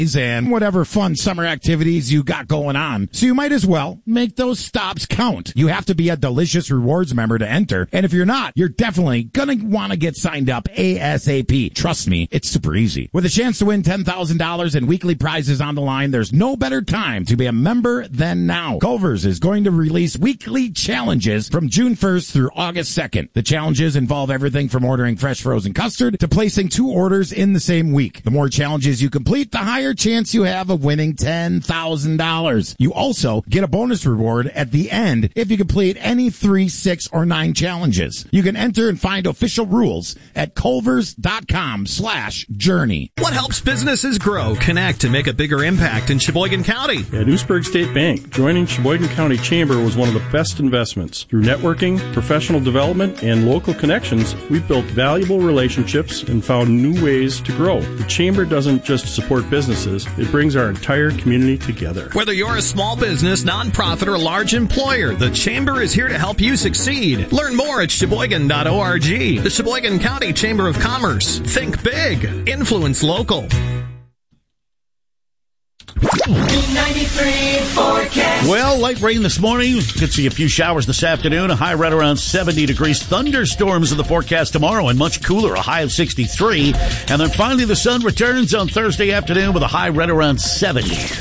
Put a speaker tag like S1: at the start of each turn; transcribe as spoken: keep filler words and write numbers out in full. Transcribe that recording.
S1: and whatever fun summer activities you got going on. So you might as well make those stops count. You have to be a Delicious Rewards member to enter. And if you're not, you're definitely going to want to get signed up ASAP. Trust me, it's super easy. With a chance to win ten thousand dollars and weekly prizes on the line, there's no better time to be a member than now. Culver's is going to release weekly challenges from June first through August second. The challenges involve everything from ordering fresh frozen custard to placing two orders in the same week. The more challenges you complete, the higher chance you have of winning ten thousand dollars. You also get a bonus reward at the end if you complete any three, six, or nine challenges. You can enter and find official rules at culvers.com slash journey.
S2: What helps businesses grow, connect, and make a bigger impact in Sheboygan County?
S3: At Oostburg State Bank, joining Sheboygan County Chamber was one of the best investments. Through networking, professional development, and local connections, we've built valuable relationships and found new ways to grow. The Chamber doesn't just support businesses, it brings our entire community together.
S2: Whether you're a small business, nonprofit, or large employer, the Chamber is here to help you succeed. Learn more at sheboygan dot org. The Sheboygan County Chamber of Commerce. Think big. Influence local.
S4: ninety-three forecast.
S5: Well, light rain this morning. Could see a few showers this afternoon. A high right around seventy degrees. Thunderstorms in the forecast tomorrow and much cooler, a high of sixty-three. And then finally the sun returns on Thursday afternoon with a high right around seventy.